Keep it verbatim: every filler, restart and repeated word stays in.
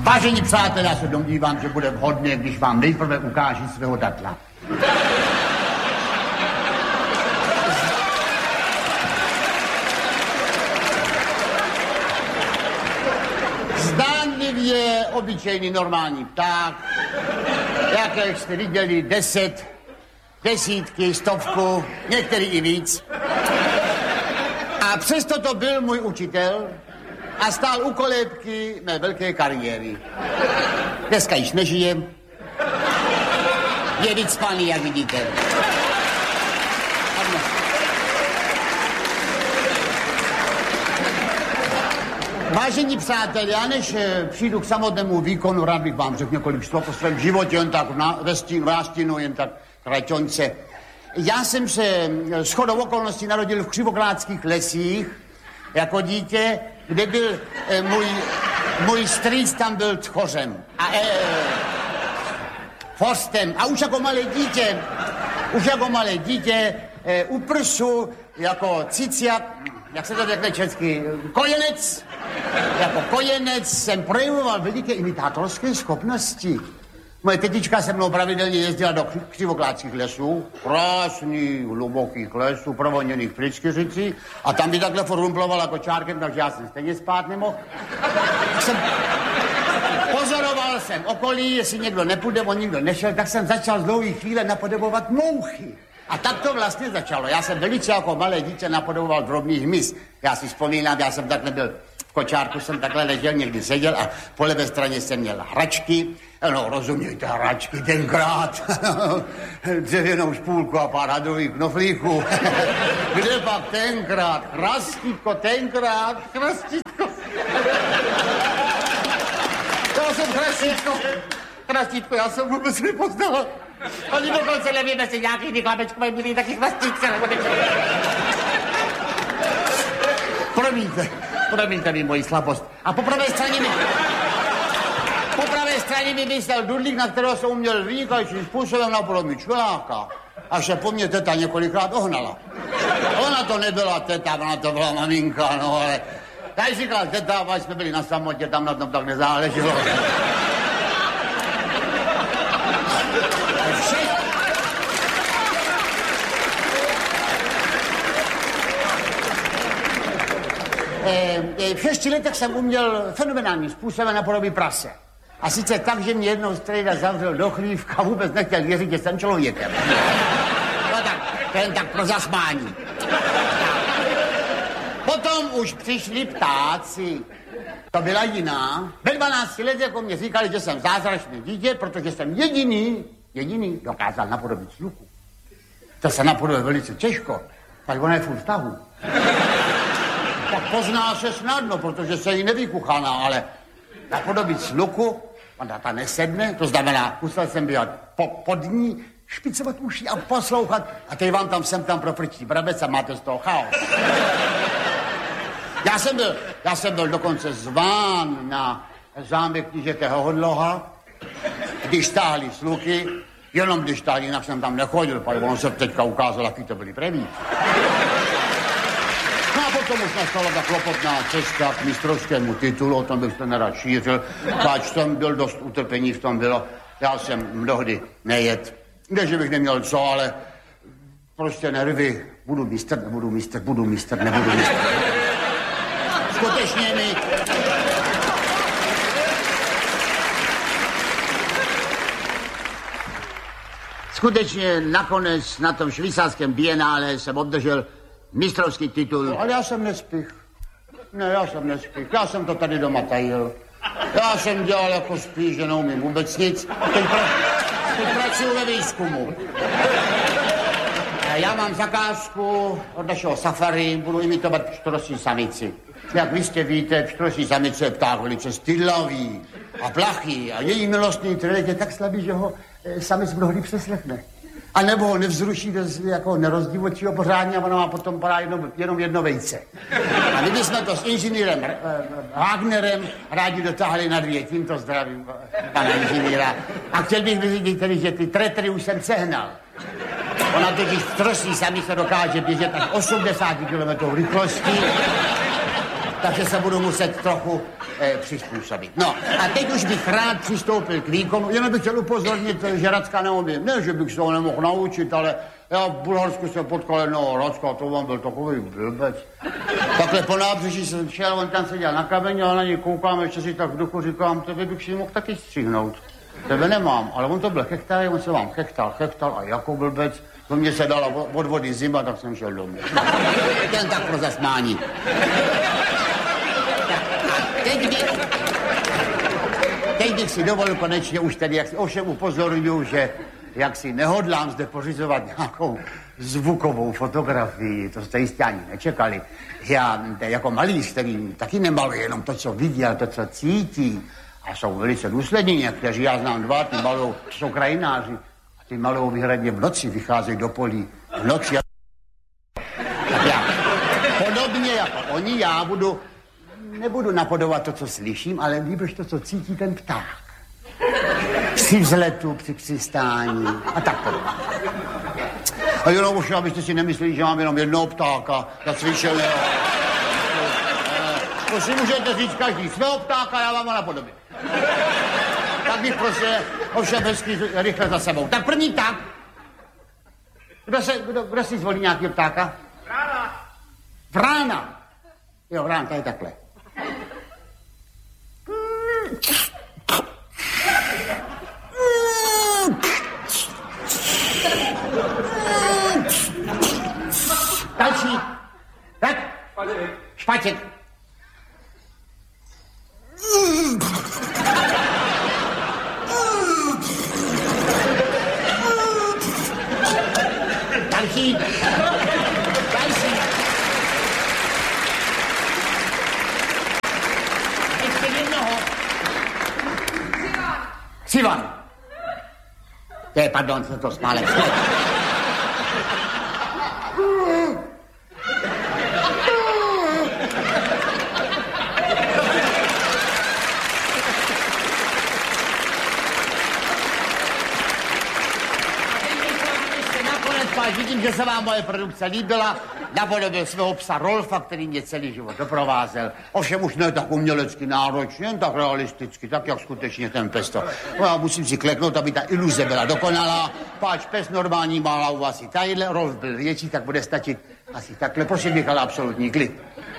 Vážení přátelé, já se domnívám, že bude vhodné, když vám nejprve ukážu svého datla. Zdánlivě obyčejný normální pták, jaké jste viděli deset, desítky, stovku, některý i víc. A přesto to byl můj učitel a stál u kolébky mé velké kariéry. Dneska již nežije. Je vycpaný, jak vidíte. Vážení přátelé, já než přijdu k samotnému výkonu, rád bych vám řekl několik slov o svém životě, jen tak na, ve stínu, vástinu, jen tak kraťonce. Já jsem se shodou okolností narodil v Křivoklátských lesích jako dítě, kde byl eh, můj, můj strýc, tam byl tchořem a eh, forstem. A už jako malé dítě, už jako malé dítě eh, u prsu jako ciciak, jak se to řekne česky, kojenec, jako kojenec jsem projevoval veliké imitátorské schopnosti. Moje tetička se mnou pravidelně jezdila do Křivoklátských lesů, krásných, hlubokých lesů, provoněných pryskyřicí, a tam by takhle forumplovala kočárkem, takže já jsem stejně spát nemohl. Jsem... Pozoroval jsem okolí, jestli někdo nepůjde, on nikdo nešel, tak jsem začal z dlouhé chvíle napodobovat mouchy. A tak to vlastně začalo. Já jsem velice jako malé dítě napodoboval drobný hmyz. Já si vzpomínám, já jsem takhle byl v kočárku, jsem takhle ležel, někdy seděl a po levé straně jsem měl hračky. No, rozumějte, hračky tenkrát. Dřevěnou špůlku a pár hadrových knoflíků. Kde pak tenkrát? Chrastítko, tenkrát, chrastítko. Já jsem chrastítko. Chrastítko, já jsem vůbec nepoznal. Oni dokonce nevím, jestli nějaký vyklapečkové byli taky chrastítce. Promiňte, promiňte mi moji slabost. A po pravé straně mi... Po pravé straně mi vysel dudlík, na kterého jsem uměl vynikajícím způsobem napodobit čveláka. Až se po mně teta několikrát ohnala. Ona to nebyla teta, ona to byla maminka, no ale... Já říkala teta, až jsme byli na samotě, tam na tom tak nezáleželo. V šesti letech jsem uměl fenomenálním způsobem napodobit prase. A sice tak, že mě jednou strejda zavřel do chlívka a vůbec nechtěl věřit, že jsem člověkem. No tak, to jen tak pro zasmání. Potom už přišli ptáci. To byla jiná. Ve dvanácti letech jako mě říkali, že jsem zázračné dítě, protože jsem jediný, jediný dokázal napodobit sluchu. To se napodobí velice těžko, tak ona je furt v tahu. Tak pozná se snadno, protože se jí nevykuchaná, ale napodobit sluchu, ona ta nesedne, to znamená, musel jsem být po, pod ní, špicovat uši a poslouchat, a teď vám tam sem tam profrčí brabec a máte z toho chaos. Já jsem byl, já jsem byl dokonce zván na zámek knížete Hohodloha, když stáhli sluchy, jenom když stáhli, jinak jsem tam nechodil, protože on se teďka ukázal, jaký to byli prevíci. No a potom už nastala ta klopotná cesta k mistrovskému titulu, o tom bych to nerad šířil, páč jsem byl dost utrpení v tom bylo, já jsem mnohdy nejet, ne, že bych neměl co, ale prostě nervy, budu mistr, nebudu mistr, budu mistr, nebudu mistr. Skutečně mi... Skutečně nakonec na tom švýcarském bienále jsem obdržel mistrovský titul. Ale já jsem nespích. Ne, já jsem nespích. Já jsem to tady doma tajil. Já jsem dělal jako spíš, že neumím vůbec nic. Teď, pra... Teď pracuji ve výzkumu. Já mám zakázku od našeho safari, budu imitovat pštrosí samici. Jak vy jistě víte, pštrosí samice je pták velice stydlavý a plachý a její milostný trilek je tak slabý, že ho e, samic mnohdy přeslechne. A nebo ho nevzruší do jako nerozdivočího pořádně a ono má potom padá jedno, jenom jedno vejce. A my bychom to s inženýrem e, Wagnerem rádi dotáhli na dvě. Tímto zdravím pana inženýra. A chtěl bych vyřídit tedy, že ty tretry už jsem sehnal. Ona totiž v trosí sami se dokáže běžet až osmdesát kilometrů rychlostí. takže se budu muset trochu eh, přizpůsobit. No a teď už bych rád přistoupil k výkonu, jenom bych chtěl upozornit, že Racka neumím. Ne, že bych se ho nemohl naučit, ale já v Bulharsku jsem potkal jednoho Racka, to vám byl takový blbec. Takhle po nábřeží jsem šel, on tam seděl na kameni a na něj koukám, ještě si tak v duchu říkám, tebe bych si mohl taky střihnout. Tebe nemám, ale on to byl chechtaj, on se vám chechtal, chechtal a jako blbec. To mě se dala od vody zima, tak jsem šel domů. Jen tak pro zasmání. Teď bych, teď bych si dovolil konečně už tady, jak si ovšem upozorňuji, že jak si nehodlám zde pořizovat nějakou zvukovou fotografii, to jste jistě ani nečekali. Já jako malíř, který taky nemaluje jenom to, co vidí, ale to, co cítí. A jsou velice důslední někteří, já znám dva, ty malou, jsou krajináři. A ty malou výhradně v noci vycházejí do polí. V noci. Tak já, podobně jako oni, já budu, nebudu napodovat to, co slyším, ale líbíš to, co cítí ten pták. Při vzletu, při přistání a tak podobně. A jenom už, abyste si nemysleli, že mám jenom jednoho ptáka zacvičeného. To si můžete říct každý svého ptáka, já vám ho napodobím. Tak bych prostě ovšem hezky rychle za sebou. Tak první pták. Kdo, se, kdo, kdo si zvolí nějakého ptáka? Vrána. Vrána. Jo, vrán, tady takhle. Další. Tak? Špatěk. Špatěk. Další. Další. Ještě jednoho. Sivan. Je, pardon, jsem to smálek. Vidím, že se vám moje produkce líbila. Napodobil svého psa Rolfa, který mě celý život doprovázel. Ovšem už ne tak umělecky náročně, jen tak realisticky, tak jak skutečně ten pes to. No já musím si kleknout, aby ta iluze byla dokonalá. Páč pes normální má hlavu asi tadyhle, Rolf byl větší, tak bude stačit asi takhle. Prosím bych, ale absolutní klid.